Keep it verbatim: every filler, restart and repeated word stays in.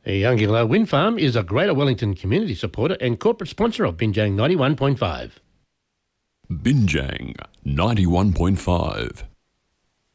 Youngilla Wind Farm is a Greater Wellington community supporter and corporate sponsor of Binjang ninety-one point five. Binjang ninety-one point five.